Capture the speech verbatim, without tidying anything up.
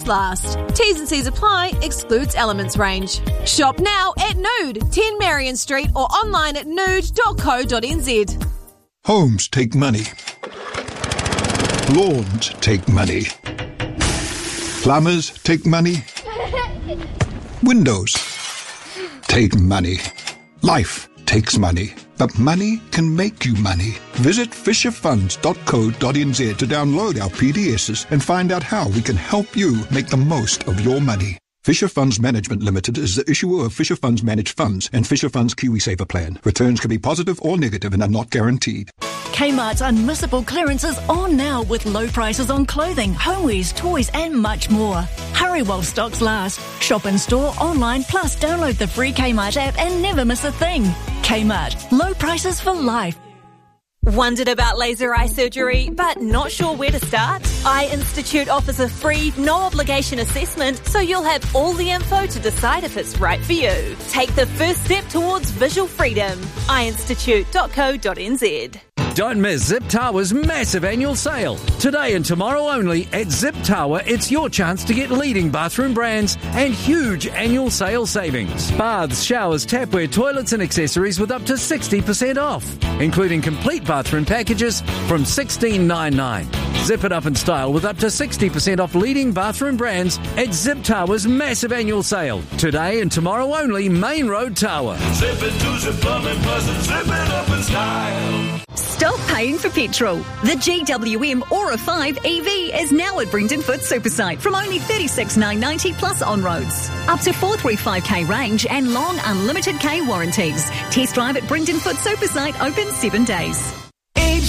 last. T's and C's apply, excludes Elements range. Shop now at Nude, ten Marion Street or online at nude dot co dot n z. Homes take money. Lawns take money. Plumbers take money. Windows take money. Life takes money. But money can make you money. Visit fisher funds dot co dot n z to download our P D Ss and find out how we can help you make the most of your money. Fisher Funds Management Limited is the issuer of Fisher Funds Managed Funds and Fisher Funds KiwiSaver Plan. Returns can be positive or negative and are not guaranteed. Kmart's unmissable clearances on now with low prices on clothing, homewares, toys and much more. Hurry while stocks last. Shop in store, online, plus download the free Kmart app and never miss a thing. Kmart. Low prices for life. Wondered about laser eye surgery, but not sure where to start? Eye Institute offers a free, no-obligation assessment, so you'll have all the info to decide if it's right for you. Take the first step towards visual freedom. eye institute dot co dot n z. Don't miss Zip Tower's massive annual sale. Today and tomorrow only at Zip Tower, it's your chance to get leading bathroom brands and huge annual sale savings. Baths, showers, tapware, toilets and accessories with up to sixty percent off, including complete bathroom packages from sixteen ninety-nine. Zip it up in style with up to sixty percent off leading bathroom brands at Zip Tower's massive annual sale. Today and tomorrow only, Main Road Tower. Zip it to Zip Plumbing Plus and zip it up in style. Stop paying for petrol. The G W M Aura five E V is now at Brenton Foot Supersite from only thirty-six thousand nine hundred ninety plus on roads. Up to four thirty-five k range and long unlimited K warranties. Test drive at Brenton Foot Supersite, open seven days.